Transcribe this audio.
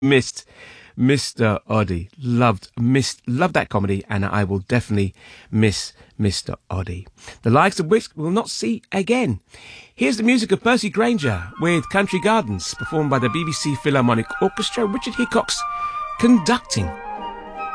missed Mr. Oddie. Loved that comedy, and I will definitely miss Mr. Oddie. The likes of which we'll not see again. Here's the music of Percy Grainger with Country Gardens, performed by the BBC Philharmonic Orchestra, Richard Hickox conducting.